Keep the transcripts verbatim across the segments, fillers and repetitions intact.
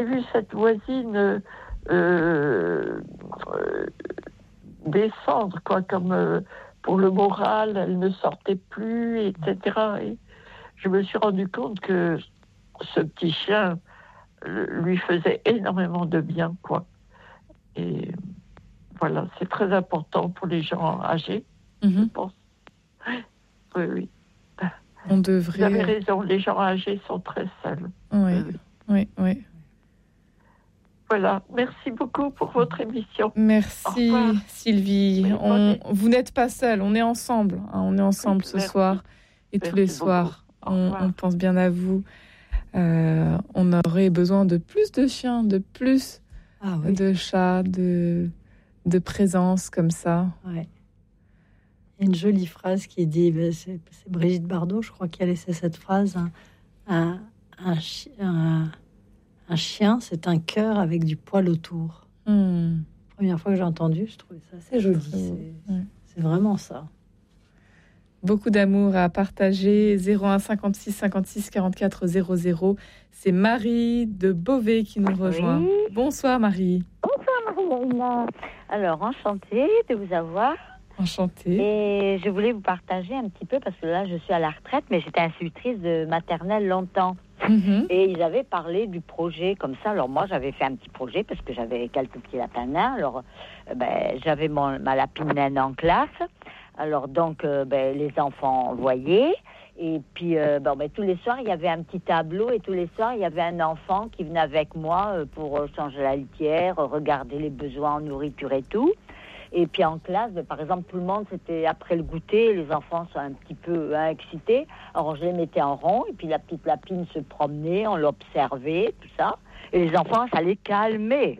vu cette voisine euh, euh, descendre, quoi, comme euh, pour le moral, elle ne sortait plus, et cetera. Et je me suis rendu compte que ce petit chien lui faisait énormément de bien, quoi. Et voilà, c'est très important pour les gens âgés, mm-hmm. je pense. Oui, oui. On devrait... Vous avez raison, les gens âgés sont très seuls. Oui, oui, oui. oui. Voilà, merci beaucoup pour votre émission. Merci Sylvie. On, vous n'êtes pas seule, on est ensemble. Hein, on est ensemble ce merci. soir et merci tous les beaucoup. soirs. On, on pense bien à vous. Euh, on aurait besoin de plus de chiens, de plus ah, oui. de chats, de, de présence comme ça. Ouais. Il y a une jolie phrase qui est dit, c'est, c'est Brigitte Bardot, je crois, qui a laissé cette phrase. Un, un, un, un Un chien, c'est un cœur avec du poil autour. Mmh. Première fois que j'ai entendu, je trouvais ça assez joli. C'est, mmh. c'est vraiment ça. Beaucoup d'amour à partager. zéro un cinquante-six cinquante-six quarante-quatre zéro zéro. C'est Marie de Beauvais qui nous rejoint. Oui. Bonsoir Marie. Bonsoir Marie-Léna. Alors, enchantée de vous avoir. Enchantée. Et je voulais vous partager un petit peu, parce que là, je suis à la retraite, mais j'étais institutrice de maternelle longtemps. Mmh. Et ils avaient parlé du projet comme ça. Alors moi, j'avais fait un petit projet parce que j'avais quelques petits lapins nains. Alors, euh, ben, j'avais mon, ma lapine naine en classe. Alors donc, euh, ben, les enfants voyaient. Et puis, euh, bon, ben, tous les soirs, il y avait un petit tableau. Et tous les soirs, il y avait un enfant qui venait avec moi euh, pour euh, changer la litière, regarder les besoins en nourriture et tout. Et puis en classe, ben, par exemple, tout le monde, c'était après le goûter, les enfants sont un petit peu hein, excités. Alors je les mettais en rond, et puis la petite lapine se promenait, on l'observait, tout ça. Et les enfants, ça les calmait.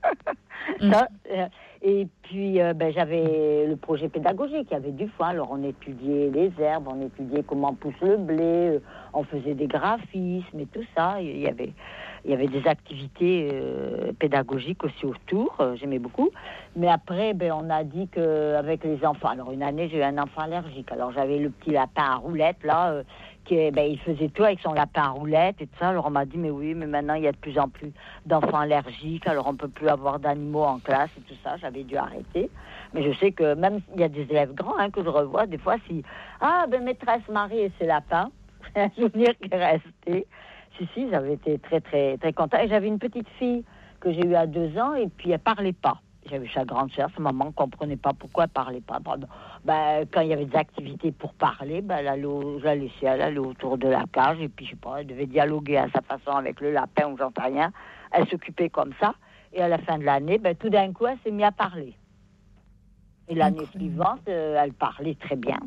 ça, euh, et puis euh, ben, j'avais le projet pédagogique, il y avait du foin. Alors on étudiait les herbes, on étudiait comment pousse le blé, on faisait des graphismes et tout ça. Il y avait... Il y avait des activités euh, pédagogiques aussi autour, euh, j'aimais beaucoup. Mais après, ben, on a dit qu'avec les enfants... Alors, une année, j'ai eu un enfant allergique. Alors, j'avais le petit lapin à roulettes, là, euh, qui, ben, il faisait tout avec son lapin à roulettes et tout ça. Alors, on m'a dit, mais oui, mais maintenant, il y a de plus en plus d'enfants allergiques. Alors, on ne peut plus avoir d'animaux en classe et tout ça. J'avais dû arrêter. Mais je sais que même, il y a des élèves grands hein, que je revois, des fois, si... Ah, ben, maîtresse Marie et ses lapins. C'est un souvenir qui est resté. Si, si, j'avais été très, très, très contente. Et j'avais une petite fille que j'ai eue à deux ans, et puis elle parlait pas. J'avais sa grande sœur, sa maman ne comprenait pas pourquoi elle parlait pas. Ben, quand il y avait des activités pour parler, ben, elle allait, je la laissais, elle allait autour de la cage, et puis je sais pas, elle devait dialoguer à sa façon avec le lapin, ou j'en sais rien. Elle s'occupait comme ça, et à la fin de l'année, ben, tout d'un coup, elle s'est mise à parler. Et l'année okay. suivante, euh, elle parlait très bien.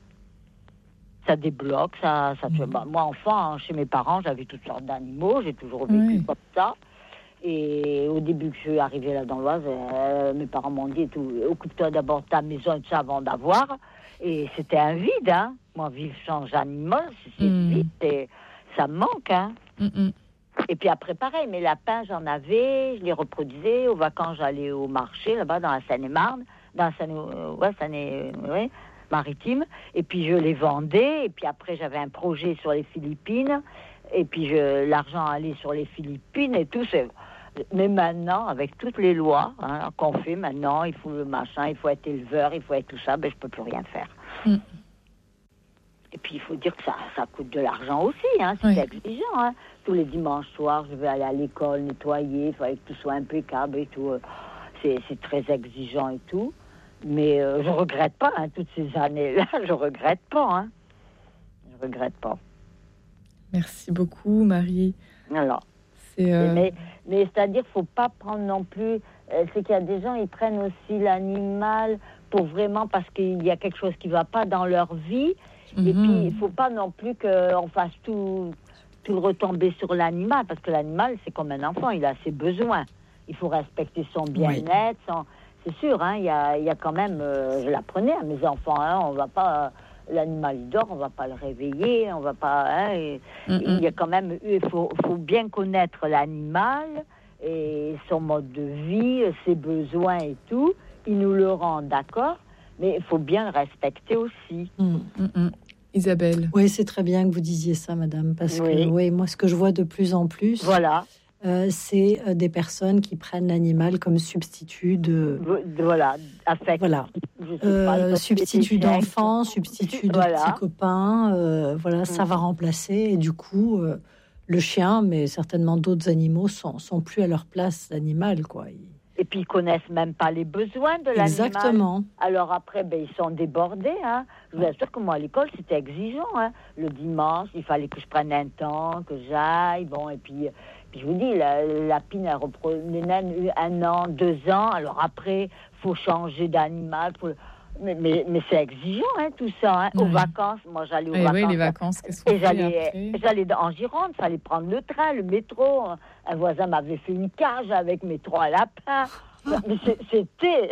Ça débloque, ça, ça mmh. bah, moi enfant, hein, chez mes parents, j'avais toutes sortes d'animaux, j'ai toujours vécu oui. comme ça. Et au début que je suis arrivée là dans l'Oise, euh, mes parents m'ont dit tout, occupe-toi d'abord de ta maison et tout ça avant d'avoir. Et c'était un vide, hein. Moi, vivre sans animaux, c'est mmh. vide, et ça me manque, hein. Mmh. Et puis après, pareil, mes lapins, j'en avais, je les reproduisais. Aux vacances, j'allais au marché, là-bas, dans la Seine-et-Marne, dans la Seine, euh, ouais, Seine, ouais. maritime, et puis je les vendais, et puis après j'avais un projet sur les Philippines, et puis je, l'argent allait sur les Philippines et tout. C'est... Mais maintenant, avec toutes les lois hein, qu'on fait maintenant, il faut le machin, il faut être éleveur, il faut être tout ça, ben je peux plus rien faire. Mm. Et puis il faut dire que ça, ça coûte de l'argent aussi, hein, c'est oui. exigeant. Hein. Tous les dimanches soirs, je vais aller à l'école nettoyer, il faut que tout soit impeccable et tout. C'est, c'est très exigeant et tout. Mais euh, je regrette pas, hein, toutes ces années-là, je regrette pas, hein. Je regrette pas. Merci beaucoup, Marie. Alors, c'est, euh... mais, mais c'est-à-dire, faut pas prendre non plus... Euh, c'est qu'il y a des gens, ils prennent aussi l'animal pour vraiment... Parce qu'il y a quelque chose qui va pas dans leur vie. Mm-hmm. Et puis, il faut pas non plus qu'on fasse tout, tout retomber sur l'animal. Parce que l'animal, c'est comme un enfant, il a ses besoins. Il faut respecter son bien-être, son... C'est sûr, hein, il y a, y a quand même... Euh, je l'apprenais à mes enfants, hein, on va pas... Euh, l'animal, il dort, on va pas le réveiller, on va pas... Hein, et, il y a quand même... Il faut, faut bien connaître l'animal et son mode de vie, ses besoins et tout. Il nous le rend, d'accord, mais il faut bien le respecter aussi. Mmh, mmh. Isabelle. Oui, c'est très bien que vous disiez ça, madame, parce oui. que oui, moi, ce que je vois de plus en plus... Voilà. Euh, c'est euh, des personnes qui prennent l'animal comme substitut de, de voilà, affect. Voilà, euh, substitut d'enfant, substitut de voilà. Petit copain. Euh, voilà, mmh. Ça va remplacer. Et du coup, euh, le chien, mais certainement d'autres animaux, sont, sont plus à leur place d'animal, quoi. Et puis ils connaissent même pas les besoins de l'animal. Exactement. Alors après, ben ils sont débordés. Hein. Je vous assure que moi à l'école c'était exigeant. Hein. Le dimanche, il fallait que je prenne un temps, que j'aille. Bon, et puis, puis je vous dis, la, la pine, elle reprenait même un an, deux ans. Alors après, faut changer d'animal. Faut... Mais, mais, mais c'est exigeant, hein, tout ça. Hein. Oui. Aux vacances, moi j'allais aux et vacances. Oui, les vacances, qu'est-ce qu'on Et j'allais, j'allais en Gironde, il fallait prendre le train, le métro. Un voisin m'avait fait une cage avec mes trois lapins. Mais c'était...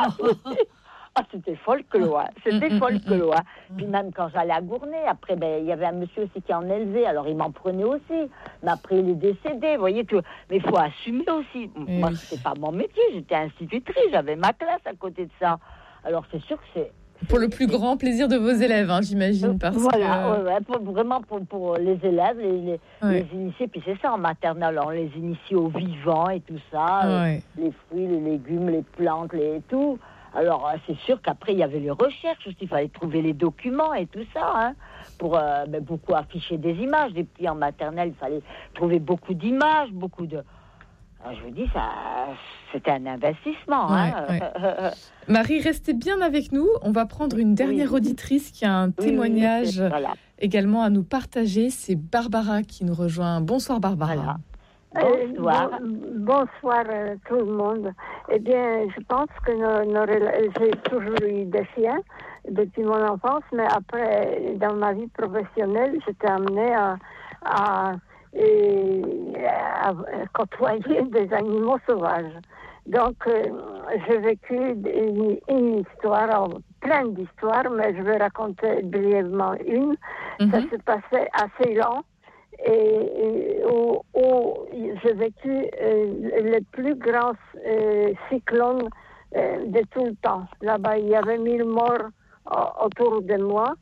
ah, c'était folklore. C'était folklore. Puis même quand j'allais à Gournay, après, ben, il y avait un monsieur aussi qui en élevait, alors il m'en prenait aussi. Mais après, il est décédé, vous voyez. Tout. Mais il faut assumer aussi. Et moi, oui. C'était pas mon métier, j'étais institutrice, j'avais ma classe à côté de ça. Alors c'est sûr que c'est... Pour le plus grand plaisir de vos élèves, hein, j'imagine. Parce voilà, que... ouais, ouais, pour, vraiment pour, pour les élèves, les, les, ouais. les initiés. Puis c'est ça, en maternelle, on les initie au vivant et tout ça. Ouais. Les fruits, les légumes, les plantes, les tout. Alors c'est sûr qu'après, il y avait les recherches aussi. Il fallait trouver les documents et tout ça. Hein, pour euh, ben, beaucoup afficher des images. Des petits en maternelle, il fallait trouver beaucoup d'images, beaucoup de... Alors, je vous dis, ça, c'était un investissement. Ouais, hein. ouais. Marie, restez bien avec nous. On va prendre une dernière oui. auditrice qui a un témoignage oui, voilà. également à nous partager. C'est Barbara qui nous rejoint. Bonsoir Barbara. Voilà. Bonsoir. Euh, bon, bonsoir euh, tout le monde. Eh bien, je pense que nos, nos, j'ai toujours eu des chiens depuis mon enfance, mais après, dans ma vie professionnelle, j'étais amenée à... à et à côtoyer des animaux sauvages. Donc, euh, j'ai vécu une, une histoire, plein d'histoires, mais je vais raconter brièvement une. Mm-hmm. Ça s'est passé à Ceylan, et, et où, où j'ai vécu euh, le plus grand euh, cyclone euh, de tout le temps. Là-bas, il y avait mille morts euh, autour de moi,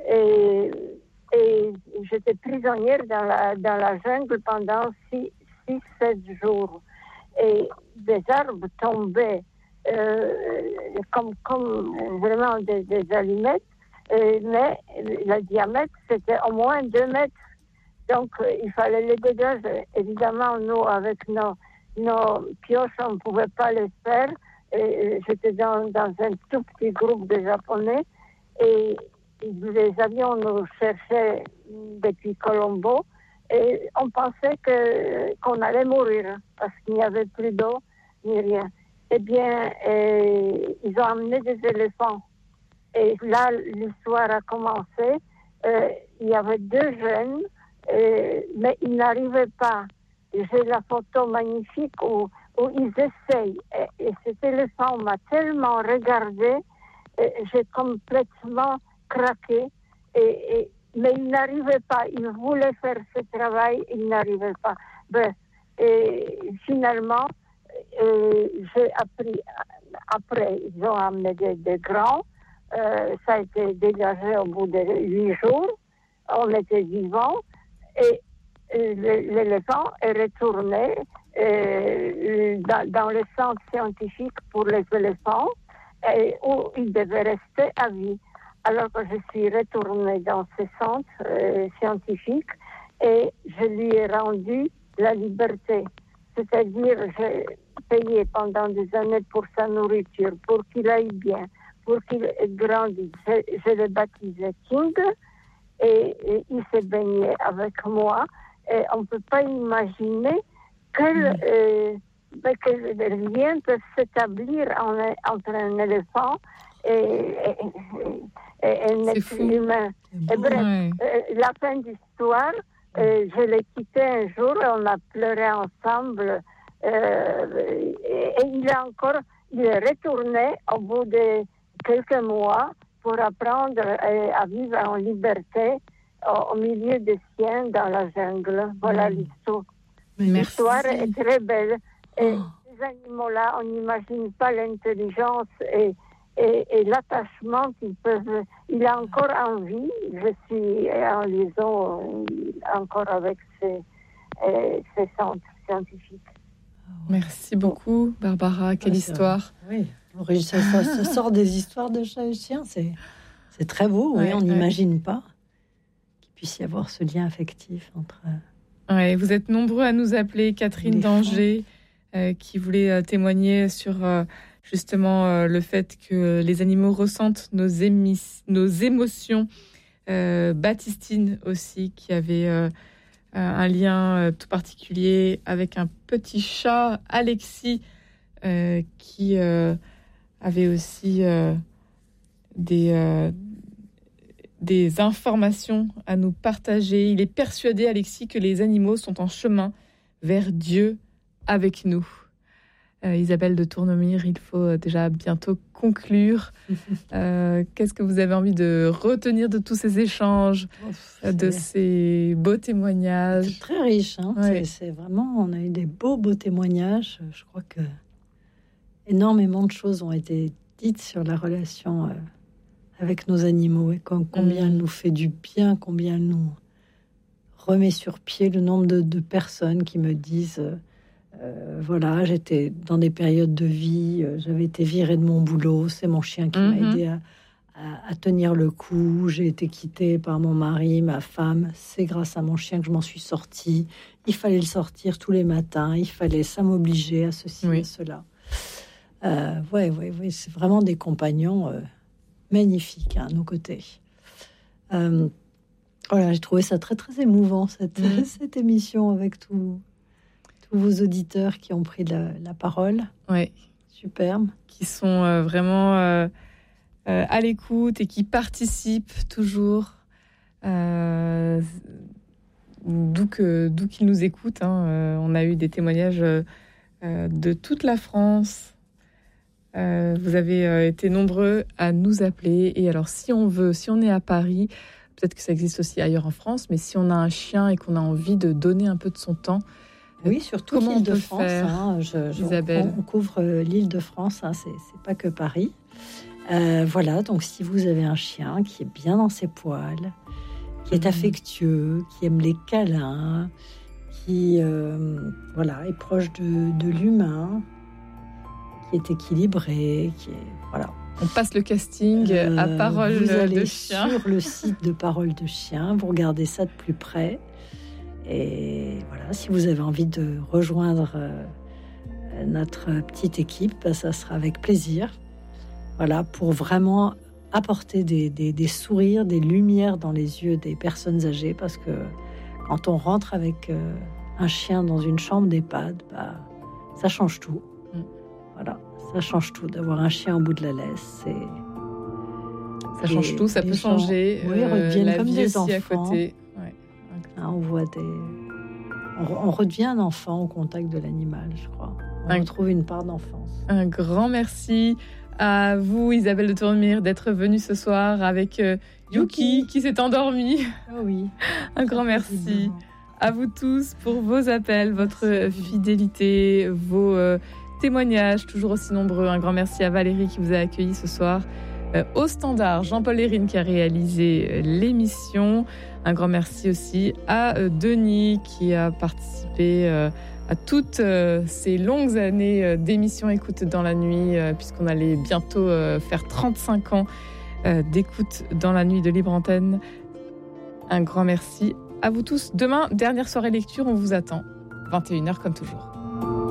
et Et j'étais prisonnière dans la, dans la jungle pendant six, six, sept jours. Et des arbres tombaient euh, comme, comme vraiment des, des allumettes, euh, mais le diamètre, c'était au moins deux mètres. Donc, euh, il fallait les dégager. Évidemment, nous, avec nos, nos pioches, on ne pouvait pas les faire. Et j'étais dans, dans un tout petit groupe de Japonais. Et les avions nous cherchaient depuis Colombo et on pensait que, qu'on allait mourir parce qu'il n'y avait plus d'eau ni rien. Eh bien, euh, ils ont amené des éléphants. Et là, l'histoire a commencé. Euh, il y avait deux jeunes, euh, mais ils n'arrivaient pas. J'ai la photo magnifique où, où ils essayent. Et, et cet éléphant m'a tellement regardé, et j'ai complètement craqué, et, et, mais il n'arrivait pas, il voulait faire ce travail, il n'arrivait pas. Bref, et finalement, et j'ai appris, après, ils ont amené des, des grands, euh, ça a été dégagé au bout de huit jours, on était vivants, et, et l'éléphant est retourné euh, dans, dans le centre scientifique pour les éléphants, et, où il devait rester à vie. Alors que je suis retournée dans ce centre euh, scientifique et je lui ai rendu la liberté. C'est-à-dire, j'ai payé pendant des années pour sa nourriture, pour qu'il aille bien, pour qu'il grandisse. Je, je l'ai baptisé King et, et il s'est baigné avec moi. Et on ne peut pas imaginer quel, mmh. euh, quel lien peut s'établir en, entre un éléphant et, et, et, et un être humain. Et bref, ouais. euh, la fin d'histoire, euh, je l'ai quitté un jour et on a pleuré ensemble. Euh, et, et il est encore, il est retourné au bout de quelques mois pour apprendre à, à vivre en liberté au, au milieu des siens dans la jungle. Voilà mmh. l'histoire. L'histoire est très belle. Et oh. ces animaux-là, on n'imagine pas l'intelligence et Et, et l'attachement qu'ils peuvent... Il a encore envie. Je suis en liaison encore avec ces, ces centres scientifique. Merci beaucoup, Barbara. Quelle ouais, histoire. Oui, ça, ça, ça sort des histoires de chats et chiens. C'est, c'est très beau, oui, ouais, on n'imagine ouais. pas qu'il puisse y avoir ce lien affectif entre... Ouais, vous êtes nombreux à nous appeler. Catherine d'Angers, euh, qui voulait euh, témoigner sur euh, justement euh, le fait que les animaux ressentent nos, émis- nos émotions. Euh, Baptistine aussi, qui avait euh, un lien euh, tout particulier avec un petit chat, Alexis, euh, qui euh, avait aussi euh, des... Euh, des informations à nous partager. Il est persuadé, Alexis, que les animaux sont en chemin vers Dieu avec nous. Euh, Isabelle de Tournemire, il faut déjà bientôt conclure. Euh, qu'est-ce que vous avez envie de retenir de tous ces échanges, Ouf, de ces beaux témoignages? C'est très riche. Hein ouais. c'est, c'est vraiment, on a eu des beaux, beaux témoignages. Je crois que énormément de choses ont été dites sur la relation euh, avec nos animaux et combien mmh. elle nous fait du bien, combien elle nous remet sur pied. Le nombre de, de personnes qui me disent euh, voilà, j'étais dans des périodes de vie, euh, j'avais été virée de mon boulot, c'est mon chien qui mmh. m'a aidé à, à, à tenir le coup, j'ai été quittée par mon mari, ma femme, c'est grâce à mon chien que je m'en suis sortie. Il fallait le sortir tous les matins, il fallait, ça m'obligeait à ceci, oui. à cela. Euh, ouais, ouais, ouais, c'est vraiment des compagnons euh, magnifique hein, à nos côtés. Euh, voilà, j'ai trouvé ça très très émouvant cette, mmh. cette émission avec tous tous vos auditeurs qui ont pris la, la parole. Oui, superbe. Qui sont euh, vraiment euh, euh, à l'écoute et qui participent toujours. Euh, d'où que d'où qu'ils nous écoutent. Hein. Euh, on a eu des témoignages euh, de toute la France. Euh, vous avez euh, été nombreux à nous appeler. Et alors, si on veut, si on est à Paris, peut-être que ça existe aussi ailleurs en France, mais si on a un chien et qu'on a envie de donner un peu de son temps, oui, surtout l'île de France. Hein, je, je, Isabelle. On, on couvre l'île de France, hein, c'est, c'est pas que Paris. Euh, voilà, donc si vous avez un chien qui est bien dans ses poils, qui est mmh. affectueux, qui aime les câlins, qui euh, voilà, est proche de, de l'humain, qui est équilibré, qui est voilà. On passe le casting euh, à Parole vous allez de Chien sur le site de Parole de Chien, vous regardez ça de plus près, et voilà, si vous avez envie de rejoindre euh, notre petite équipe, bah, ça sera avec plaisir. Voilà, pour vraiment apporter des, des, des sourires, des lumières dans les yeux des personnes âgées, parce que quand on rentre avec euh, un chien dans une chambre d'EHPAD, bah, ça change tout. Mm. Voilà, ça change tout. D'avoir un chien au bout de la laisse, c'est... Ça et change tout, ça peut gens, changer. Oui, euh, redeviennent la comme vie des aussi enfants. À côté. Ouais. Hein, on voit des... On, on redevient un enfant au contact de l'animal, je crois. On un... retrouve une part d'enfance. Un grand merci à vous, Isabelle de Tournemire, d'être venue ce soir avec euh, Yuki, Yuki, qui s'est endormie. Oh oui. Un grand merci à vous tous pour vos appels, votre merci. Fidélité, vos euh, témoignages, toujours aussi nombreux. Un grand merci à Valérie qui vous a accueilli ce soir. Euh, au standard, Jean-Paul Lérine qui a réalisé euh, l'émission. Un grand merci aussi à euh, Denis qui a participé euh, à toutes euh, ces longues années euh, d'émission Écoute dans la nuit, euh, puisqu'on allait bientôt euh, faire trente-cinq ans euh, d'écoute dans la nuit de Libre Antenne. Un grand merci à vous tous. Demain, dernière soirée lecture, on vous attend. vingt et une heures comme toujours.